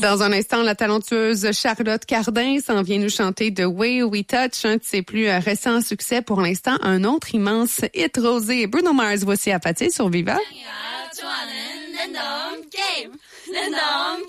Dans un instant, la talentueuse Charlotte Cardin s'en vient nous chanter The Way We Touch, un de ses plus récents succès pour l'instant. Un autre immense hit, Rosé et Bruno Mars. Voici à Pathé sur Viva.